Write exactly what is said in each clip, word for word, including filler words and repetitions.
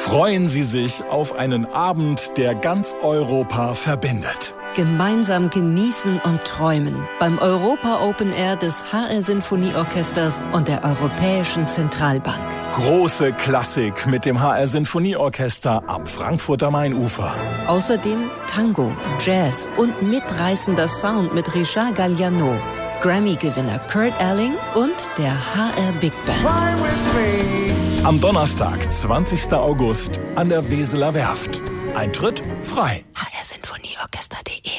Freuen Sie sich auf einen Abend, der ganz Europa verbindet. Gemeinsam genießen und träumen beim Europa Open Air des H R Sinfonieorchesters und der Europäischen Zentralbank. Große Klassik mit dem H R Sinfonieorchester am Frankfurter Mainufer. Außerdem Tango, Jazz und mitreißender Sound mit Richard Galliano, Grammy-Gewinner Kurt Elling und der H R Big Band. Am Donnerstag, zwanzigsten August, an der Weseler Werft. Eintritt frei. h r sinfonieorchester punkt de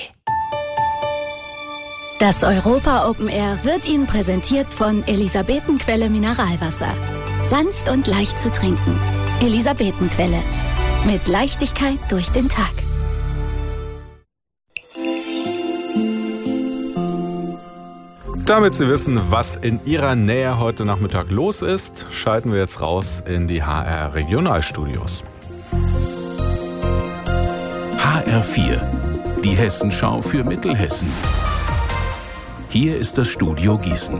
Das Europa Open Air wird Ihnen präsentiert von Elisabetenquelle Mineralwasser. Sanft und leicht zu trinken. Elisabetenquelle. Mit Leichtigkeit durch den Tag. Damit Sie wissen, was in Ihrer Nähe heute Nachmittag los ist, schalten wir jetzt raus in die H R Regionalstudios. H R vier, die Hessenschau für Mittelhessen. Hier ist das Studio Gießen.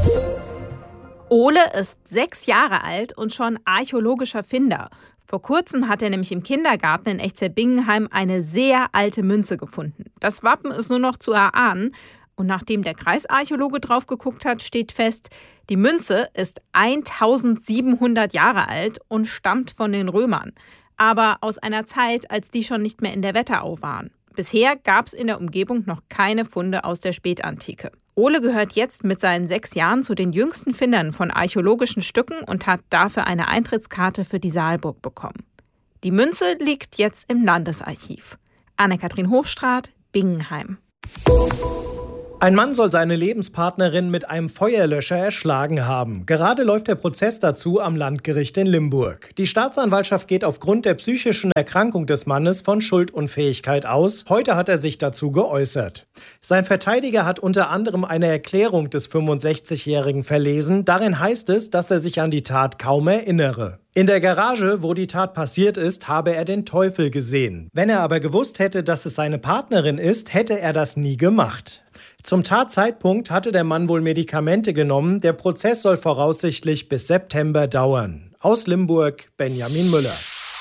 Ole ist sechs Jahre alt und schon archäologischer Finder. Vor kurzem hat er nämlich im Kindergarten in Echzell-Bingenheim eine sehr alte Münze gefunden. Das Wappen ist nur noch zu erahnen. Und nachdem der Kreisarchäologe drauf geguckt hat, steht fest, die Münze ist eintausendsiebenhundert Jahre alt und stammt von den Römern. Aber aus einer Zeit, als die schon nicht mehr in der Wetterau waren. Bisher gab es in der Umgebung noch keine Funde aus der Spätantike. Ole gehört jetzt mit seinen sechs Jahren zu den jüngsten Findern von archäologischen Stücken und hat dafür eine Eintrittskarte für die Saalburg bekommen. Die Münze liegt jetzt im Landesarchiv. Anne-Kathrin Hochstraat, Bingenheim. Ein Mann soll seine Lebenspartnerin mit einem Feuerlöscher erschlagen haben. Gerade läuft der Prozess dazu am Landgericht in Limburg. Die Staatsanwaltschaft geht aufgrund der psychischen Erkrankung des Mannes von Schuldunfähigkeit aus. Heute hat er sich dazu geäußert. Sein Verteidiger hat unter anderem eine Erklärung des fünfundsechzigjährigen verlesen. Darin heißt es, dass er sich an die Tat kaum erinnere. In der Garage, wo die Tat passiert ist, habe er den Teufel gesehen. Wenn er aber gewusst hätte, dass es seine Partnerin ist, hätte er das nie gemacht. Zum Tatzeitpunkt hatte der Mann wohl Medikamente genommen. Der Prozess soll voraussichtlich bis September dauern. Aus Limburg, Benjamin Müller.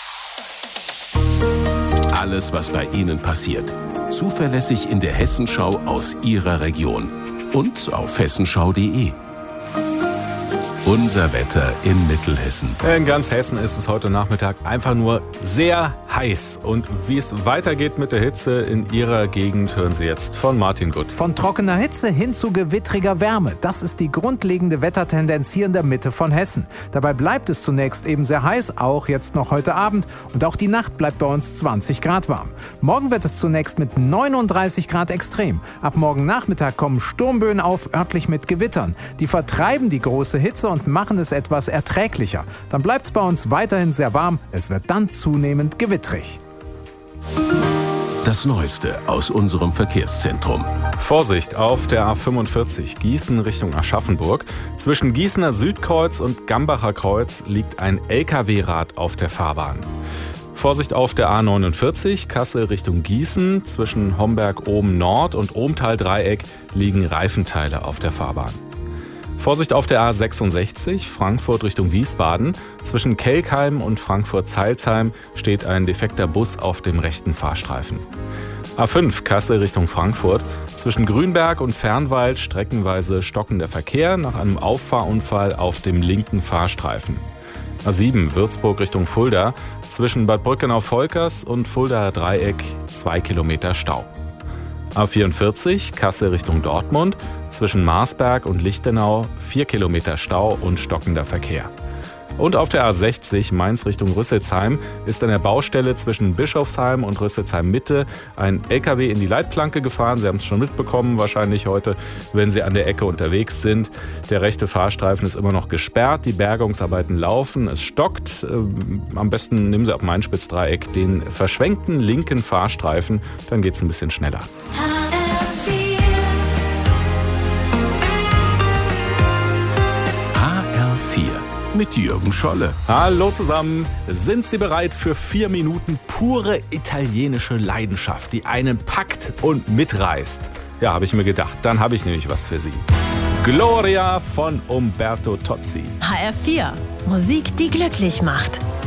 Alles, was bei Ihnen passiert. Zuverlässig in der Hessenschau aus Ihrer Region. Und auf hessenschau punkt de. Unser Wetter in Mittelhessen. In ganz Hessen ist es heute Nachmittag einfach nur sehr heiß. Und wie es weitergeht mit der Hitze in Ihrer Gegend, hören Sie jetzt von Martin Gutt. Von trockener Hitze hin zu gewittriger Wärme. Das ist die grundlegende Wettertendenz hier in der Mitte von Hessen. Dabei bleibt es zunächst eben sehr heiß, auch jetzt noch heute Abend. Und auch die Nacht bleibt bei uns zwanzig Grad warm. Morgen wird es zunächst mit neununddreißig Grad extrem. Ab morgen Nachmittag kommen Sturmböen auf, örtlich mit Gewittern. Die vertreiben die große Hitze und und machen es etwas erträglicher. Dann bleibt es bei uns weiterhin sehr warm. Es wird dann zunehmend gewittrig. Das Neueste aus unserem Verkehrszentrum. Vorsicht auf der A fünfundvierzig Gießen Richtung Aschaffenburg. Zwischen Gießener Südkreuz und Gambacher Kreuz liegt ein L K W-Rad auf der Fahrbahn. Vorsicht auf der A neunundvierzig Kassel Richtung Gießen. Zwischen Homberg-Oben-Nord und Ohmtal-Dreieck liegen Reifenteile auf der Fahrbahn. Vorsicht auf der A sechsundsechzig, Frankfurt Richtung Wiesbaden. Zwischen Kelkheim und Frankfurt-Zeilsheim steht ein defekter Bus auf dem rechten Fahrstreifen. A fünf, Kassel Richtung Frankfurt. Zwischen Grünberg und Fernwald streckenweise stockender Verkehr nach einem Auffahrunfall auf dem linken Fahrstreifen. A sieben, Würzburg Richtung Fulda. Zwischen Bad Brückenau-Volkers und Fuldaer Dreieck zwei Kilometer Stau. A vierundvierzig, Kassel Richtung Dortmund. Zwischen Marsberg und Lichtenau vier Kilometer Stau und stockender Verkehr. Und auf der A sechzig Mainz Richtung Rüsselsheim ist an der Baustelle zwischen Bischofsheim und Rüsselsheim Mitte ein L K W in die Leitplanke gefahren. Sie haben es schon mitbekommen, wahrscheinlich heute, wenn Sie an der Ecke unterwegs sind. Der rechte Fahrstreifen ist immer noch gesperrt, die Bergungsarbeiten laufen, es stockt. Am besten nehmen Sie ab Main-Spitz-Dreieck den verschwenkten linken Fahrstreifen, dann geht es ein bisschen schneller. Mit Jürgen Scholle. Hallo zusammen. Sind Sie bereit für vier Minuten pure italienische Leidenschaft, die einen packt und mitreißt? Ja, habe ich mir gedacht. Dann habe ich nämlich was für Sie. Gloria von Umberto Tozzi. H R vier. Musik, die glücklich macht.